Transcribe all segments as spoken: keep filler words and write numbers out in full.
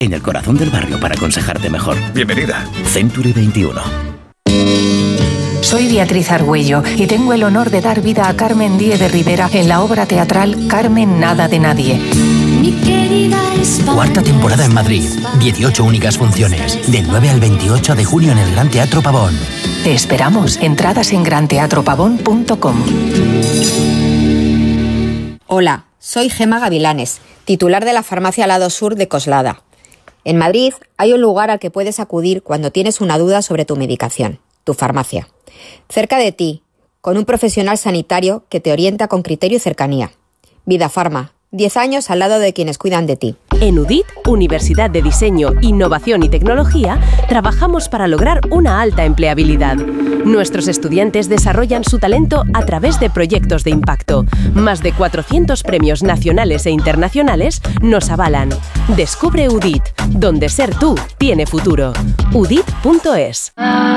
en el corazón del barrio para aconsejarte mejor. Bienvenida. Century veintiuno. Soy Beatriz Argüello y tengo el honor de dar vida a Carmen Díez de Rivera en la obra teatral Carmen Nada de Nadie. Cuarta temporada en Madrid. dieciocho únicas funciones. Del nueve al veintiocho de julio en el Gran Teatro Pavón. Te esperamos. Entradas en gran teatro pavón punto com. Hola, soy Gema Gavilanes, titular de la farmacia Lado Sur de Coslada. En Madrid hay un lugar al que puedes acudir cuando tienes una duda sobre tu medicación, tu farmacia. Cerca de ti, con un profesional sanitario que te orienta con criterio y cercanía. Vida Farma, diez años al lado de quienes cuidan de ti. En U D I T, Universidad de Diseño, Innovación y Tecnología, trabajamos para lograr una alta empleabilidad. Nuestros estudiantes desarrollan su talento a través de proyectos de impacto. Más de cuatrocientos premios nacionales e internacionales nos avalan. Descubre U D I T, donde ser tú tiene futuro. U D I T punto es.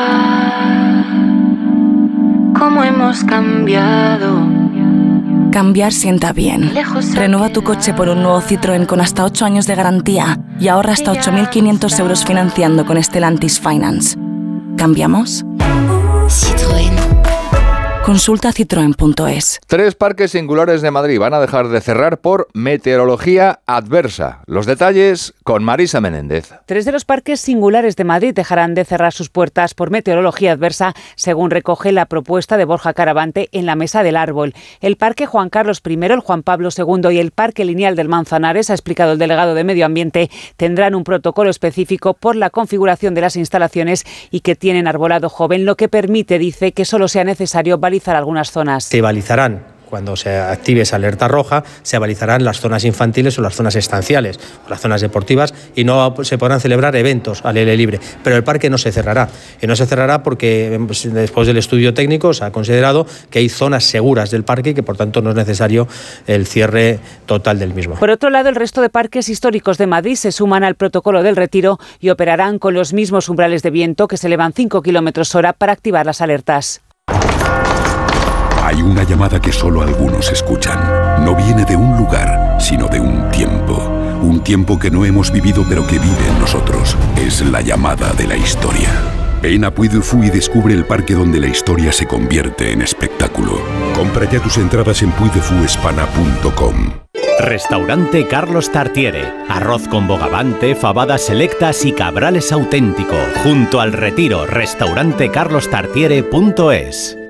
¿Cómo hemos cambiado? Cambiar sienta bien. Renueva tu coche por un nuevo Citroën con hasta ocho años de garantía y ahorra hasta ocho mil quinientos euros financiando con Stellantis Finance. ¿Cambiamos? Citroën. Consulta citroen punto es. Tres parques singulares de Madrid van a dejar de cerrar por meteorología adversa. Los detalles con Marisa Menéndez. Tres de los parques singulares de Madrid dejarán de cerrar sus puertas por meteorología adversa, según recoge la propuesta de Borja Caravante en la Mesa del Árbol. El Parque Juan Carlos primero, el Juan Pablo segundo y el Parque Lineal del Manzanares, ha explicado el delegado de Medio Ambiente, tendrán un protocolo específico por la configuración de las instalaciones y que tienen arbolado joven, lo que permite, dice, que solo sea necesario balizar algunas zonas. Se balizarán. Cuando se active esa alerta roja, se balizarán las zonas infantiles o las zonas estanciales, o las zonas deportivas, y no se podrán celebrar eventos al aire libre. Pero el parque no se cerrará. Y no se cerrará porque pues, después del estudio técnico se ha considerado que hay zonas seguras del parque y que por tanto no es necesario el cierre total del mismo. Por otro lado, el resto de parques históricos de Madrid se suman al protocolo del Retiro y operarán con los mismos umbrales de viento que se elevan cinco kilómetros hora para activar las alertas. Hay una llamada que solo algunos escuchan. No viene de un lugar, sino de un tiempo. Un tiempo que no hemos vivido pero que vive en nosotros. Es la llamada de la historia. Ven a Puy du Fou y descubre el parque donde la historia se convierte en espectáculo. Compra ya tus entradas en puy de fu hispana punto com. Restaurante Carlos Tartiere. Arroz con bogavante, fabadas selectas y cabrales auténtico. Junto al Retiro. Restaurante carlos tartiere punto es.